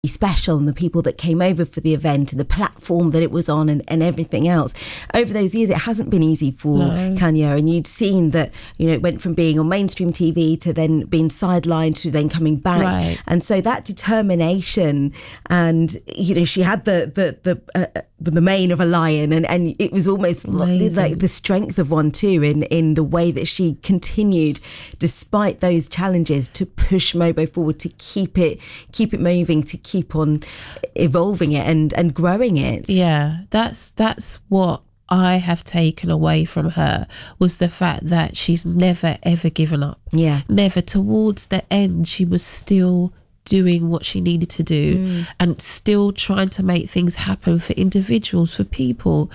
special, and the people that came over for the event and the platform that it was on, and everything else. Over those years, it hasn't been easy for Kanya, and you'd seen that, you know, it went from being on mainstream TV to then being sidelined to then coming back. Right. And so that determination, and, you know, she had the mane of a lion, and it was almost like the strength of one too, in the way that she continued, despite those challenges, to push Mobo forward, to keep it moving, to keep on evolving it and growing it. Yeah, that's what I have taken away from her, was the fact that she's never ever given up. Yeah. Never. Towards the end, she was still doing what she needed to do and still trying to make things happen for individuals, for people.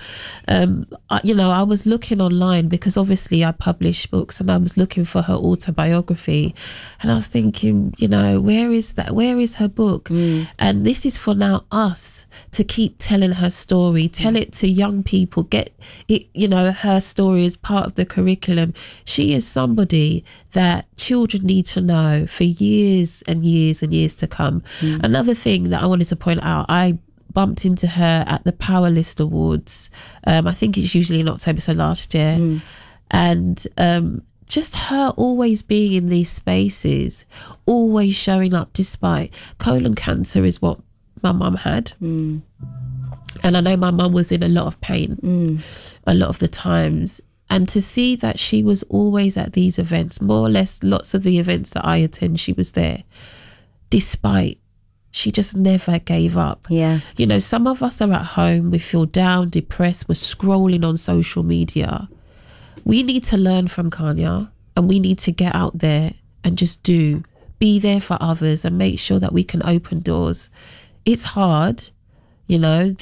You know, I was looking online because obviously I publish books, and I was looking for her autobiography, and I was thinking, you know, where is that? Where is her book? And this is for now us to keep telling her story, tell it to young people, get it, you know, her story is part of the curriculum. She is somebody that children need to know for years and years and years to come. Another thing that I wanted to point out, I bumped into her at the Power List Awards. I think it's usually in October, so last year. And just her always being in these spaces, always showing up despite colon cancer is what my mum had. And I know my mum was in a lot of pain a lot of the times. And to see that she was always at these events, more or less lots of the events that I attend, she was there, despite, she just never gave up. Yeah. You know, some of us are at home, we feel down, depressed, we're scrolling on social media. We need to learn from Kanya, and we need to get out there and just be there for others and make sure that we can open doors. It's hard, you know.